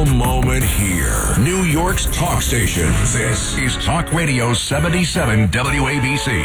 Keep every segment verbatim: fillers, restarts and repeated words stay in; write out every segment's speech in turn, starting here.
real moment here. New York's talk station. This is Talk Radio seventy-seven W A B C.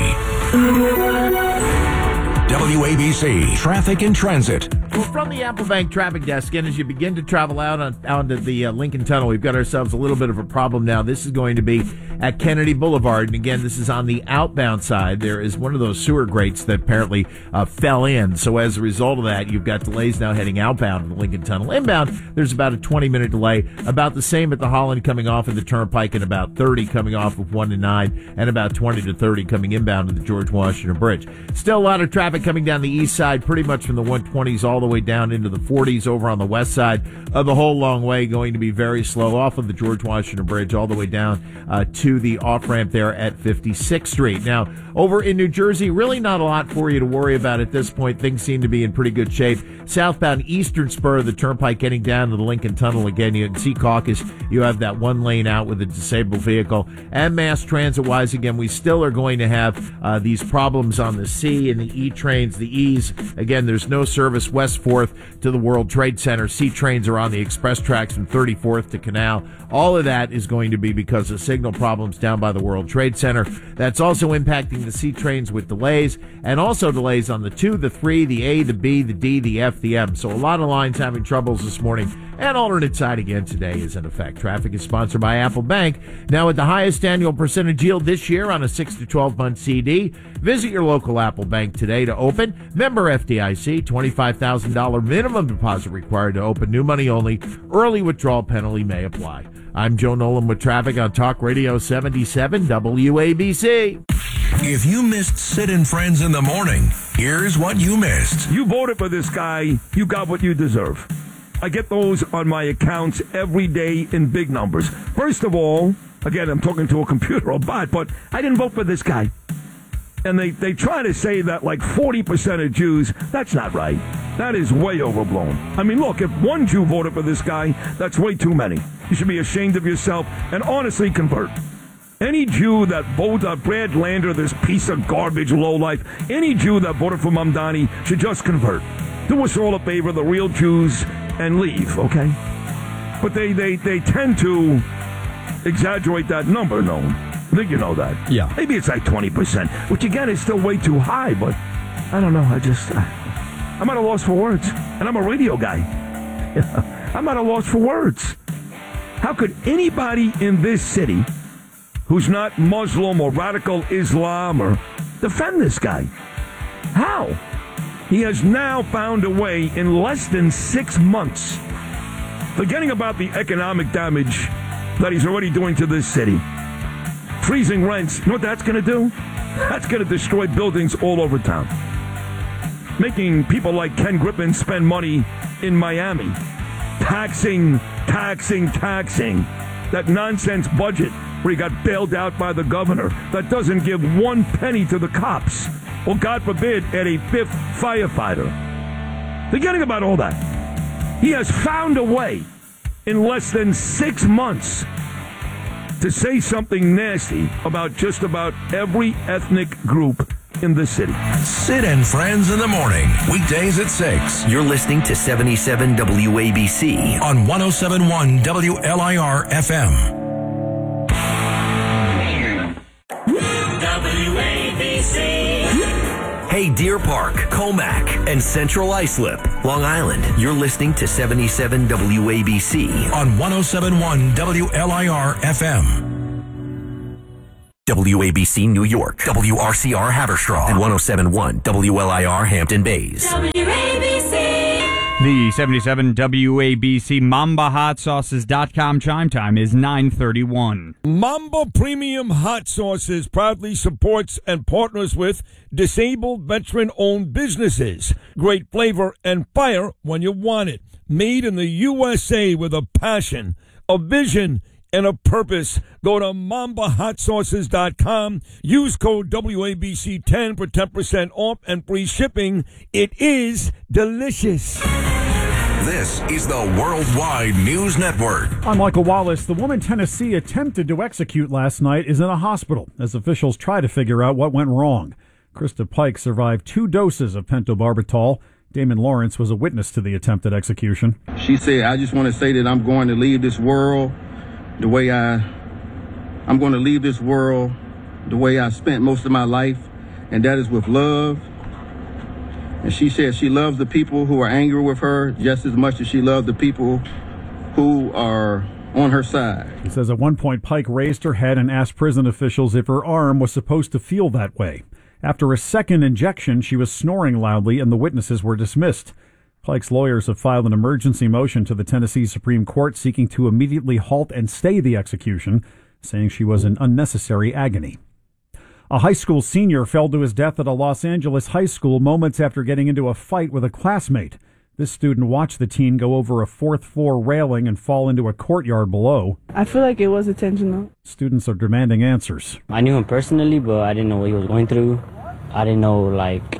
W A B C Traffic and Transit. Well, from the Apple Bank traffic desk, and as you begin to travel out on onto the uh, Lincoln Tunnel, we've got ourselves a little bit of a problem now. This is going to be at Kennedy Boulevard, and again, this is on the outbound side. There is one of those sewer grates that apparently uh, fell in, so as a result of that, you've got delays now heading outbound in the Lincoln Tunnel. Inbound, there's about a twenty-minute delay, about the same at the Holland coming off of the Turnpike, and about thirty coming off of one to nine, and about twenty to thirty coming inbound to the George Washington Bridge. Still a lot of traffic coming down the east side, pretty much from the one twenties all the way down into the forties over on the west side of the whole long way, going to be very slow off of the George Washington Bridge all the way down uh, to the off-ramp there at fifty-sixth Street. Now, over in New Jersey, really not a lot for you to worry about at this point. Things seem to be in pretty good shape. Southbound eastern spur of the Turnpike getting down to the Lincoln Tunnel again. You can see Caucus, you have that one lane out with a disabled vehicle. And mass transit-wise, again, we still are going to have uh, these problems on the C and the E trains, the E's. Again, there's no service west fourth to the World Trade Center. C trains are on the express tracks from thirty-fourth to Canal. All of that is going to be because of signal problems down by the World Trade Center. That's also impacting the C trains with delays, and also delays on the two, the three, the A, the B, the D, the F, the M. So a lot of lines having troubles this morning. And alternate side again today is in effect. Traffic is sponsored by Apple Bank. Now at the highest annual percentage yield this year on a six to twelve month C D. Visit your local Apple Bank today to open. Member F D I C, twenty-five thousand dollars minimum deposit required to open. New money only. Early withdrawal penalty may apply. I'm Joe Nolan with traffic on Talk Radio seventy-seven W A B C. If you missed Sid and Friends in the morning, here's what you missed. You voted for this guy, you got what you deserve. I get those on my accounts every day in big numbers. First of all, again, I'm talking to a computer or bot, but I didn't vote for this guy. And they, they try to say that like forty percent of Jews, that's not right. That is way overblown. I mean, look, if one Jew voted for this guy, that's way too many. You should be ashamed of yourself and honestly convert. Any Jew that voted uh, Brad Lander, this piece of garbage lowlife, any Jew that voted for Mamdani should just convert. Do us all a favor, the real Jews, and leave, okay? But they, they, they tend to exaggerate that number, no? I think you know that. Yeah. Maybe it's like twenty percent, which again is still way too high, but I don't know. I just, I, I'm at a loss for words. And I'm a radio guy. I'm at a loss for words. How could anybody in this city who's not Muslim or radical Islam or defend this guy? How? He has now found a way in less than six months, forgetting about the economic damage that he's already doing to this city. Freezing rents, you know what that's going to do? That's going to destroy buildings all over town. Making people like Ken Griffin spend money in Miami. Taxing, taxing, taxing. That nonsense budget where he got bailed out by the governor that doesn't give one penny to the cops. Or, God forbid, add a fifth firefighter. Forgetting about all that. He has found a way in less than six months to say something nasty about just about every ethnic group in the city. Sid and Friends in the morning, weekdays at six. You're listening to seventy-seven W A B C on one oh seven point one W L I R F M. W A B C. Hey, Deer Park, Comac, and Central Islip, Long Island. You're listening to seventy-seven W A B C on one oh seven point one W L I R F M. W A B C New York, W R C R Haverstraw, and one oh seven point one W L I R Hampton Bays. W A B C. The seventy-seven W A B C Mamba Hot Sauces dot com chime time is nine thirty-one. Mamba Premium Hot Sauces proudly supports and partners with disabled veteran-owned businesses. Great flavor and fire when you want it. Made in the U S A with a passion, a vision, and a purpose. Go to Mamba Hot Sauces dot com. Use code W A B C ten for ten percent off and free shipping. It is delicious. This is the Worldwide News Network. I'm Michael Wallace. The woman Tennessee attempted to execute last night is in a hospital as officials try to figure out what went wrong. Krista Pike survived two doses of pentobarbital. Damon Lawrence was a witness to the attempted execution. She said, I just want to say that I'm going to leave this world the way I, I'm going to leave this world the way I spent most of my life, and that is with love. And she said she loves the people who are angry with her just as much as she loved the people who are on her side. He says at one point Pike raised her head and asked prison officials if her arm was supposed to feel that way. After a second injection, she was snoring loudly and the witnesses were dismissed. Pike's lawyers have filed an emergency motion to the Tennessee Supreme Court seeking to immediately halt and stay the execution, saying she was in unnecessary agony. A high school senior fell to his death at a Los Angeles high school moments after getting into a fight with a classmate. This student watched the teen go over a fourth floor railing and fall into a courtyard below. I feel like it was intentional. Students are demanding answers. I knew him personally, but I didn't know what he was going through. I didn't know, like,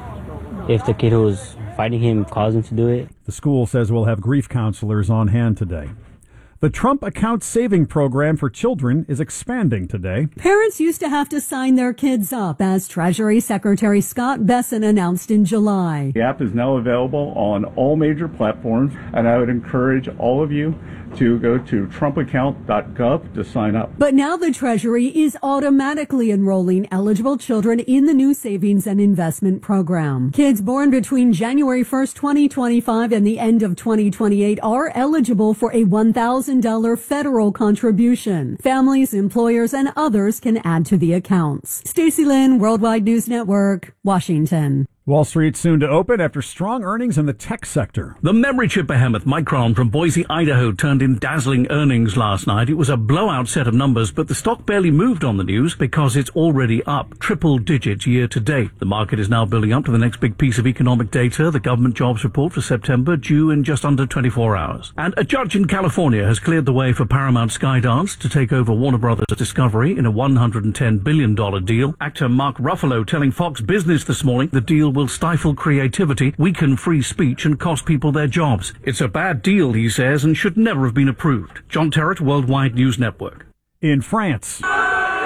if the kid who was fighting him caused him to do it. The school says we'll have grief counselors on hand today. The Trump Account Saving Program for children is expanding today. Parents used to have to sign their kids up, as Treasury Secretary Scott Bessent announced in July. The app is now available on all major platforms, and I would encourage all of you to go to trump account dot gov to sign up. But now the Treasury is automatically enrolling eligible children in the new savings and investment program. Kids born between January first, twenty twenty-five and the end of twenty twenty-eight are eligible for a one thousand dollars federal contribution. Families, employers, and others can add to the accounts. Stacey Lynn, Worldwide News Network, Washington. Wall Street soon to open after strong earnings in the tech sector. The memory chip behemoth Micron from Boise, Idaho turned in dazzling earnings last night. It was a blowout set of numbers, but the stock barely moved on the news because it's already up triple digits year to date. The market is now building up to the next big piece of economic data, the government jobs report for September, due in just under twenty-four hours. And a judge in California has cleared the way for Paramount Skydance to take over Warner Brothers Discovery in a one hundred ten billion dollars deal. Actor Mark Ruffalo telling Fox Business this morning the deal will stifle creativity, weaken free speech, and cost people their jobs. It's a bad deal, he says, and should never have been approved. John Terrett, Worldwide News Network. In France, the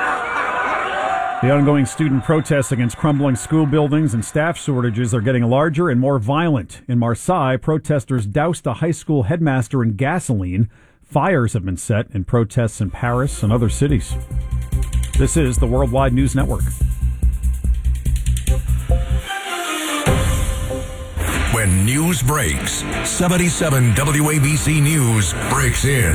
ongoing student protests against crumbling school buildings and staff shortages are getting larger and more violent. In Marseille, protesters doused a high school headmaster in gasoline. Fires have been set in protests in Paris and other cities. This is the Worldwide News Network. When news breaks, seventy-seven W A B C News breaks in.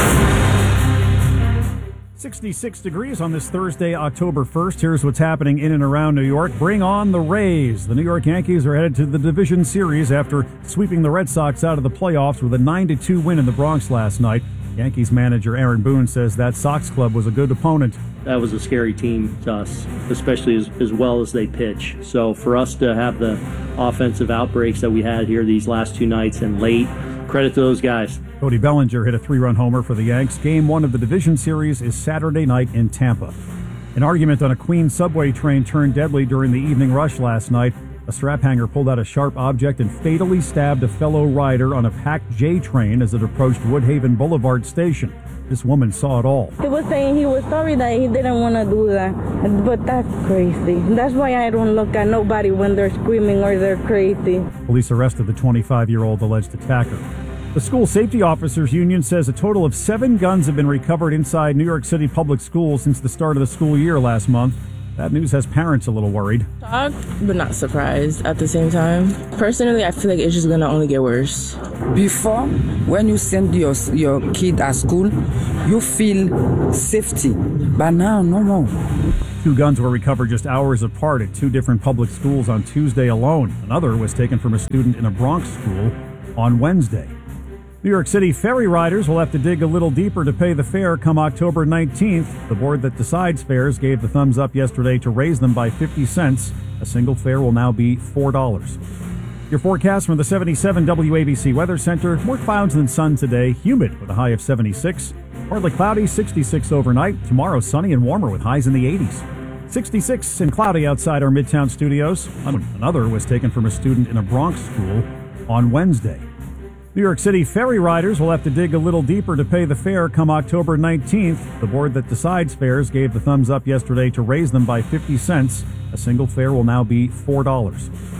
sixty-six degrees on this Thursday, October first. Here's what's happening in and around New York. Bring on the Rays. The New York Yankees are headed to the division series after sweeping the Red Sox out of the playoffs with a nine to two win in the Bronx last night. Yankees manager Aaron Boone says that Sox club was a good opponent. That was a scary team to us, especially as, as well as they pitch. So for us to have the offensive outbreaks that we had here these last two nights and late, credit to those guys. Cody Bellinger hit a three-run homer for the Yanks. Game one of the division series is Saturday night in Tampa. An argument on a Queens subway train turned deadly during the evening rush last night. A strap hanger pulled out a sharp object and fatally stabbed a fellow rider on a packed J train as it approached Woodhaven Boulevard station. This woman saw it all. He was saying he was sorry that he didn't want to do that, but that's crazy. That's why I don't look at nobody when they're screaming or they're crazy. Police arrested the twenty-five-year-old alleged attacker. The School Safety Officers Union says a total of seven guns have been recovered inside New York City public schools since the start of the school year last month. That news has parents a little worried. Shocked, but not surprised at the same time. Personally, I feel like it's just going to only get worse. Before, when you send your, your kid at school, you feel safety. But now, no more. Two guns were recovered just hours apart at two different public schools on Tuesday alone. Another was taken from a student in a Bronx school on Wednesday. New York City ferry riders will have to dig a little deeper to pay the fare come October nineteenth. The board that decides fares gave the thumbs up yesterday to raise them by fifty cents. A single fare will now be four dollars. Your forecast from the seventy-seven W A B C Weather Center. More clouds than sun today. Humid with a high of seventy-six. Partly cloudy, sixty-six overnight. Tomorrow sunny and warmer with highs in the eighties. sixty-six and cloudy outside our Midtown studios. Another was taken from a student in a Bronx school on Wednesday. New York City ferry riders will have to dig a little deeper to pay the fare come October nineteenth. The board that decides fares gave the thumbs up yesterday to raise them by fifty cents. A single fare will now be four dollars.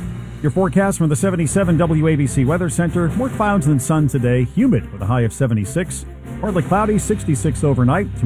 Your forecast from the seventy-seven W A B C Weather Center. More clouds than sun today. Humid with a high of seventy-six. Partly cloudy, sixty-six overnight.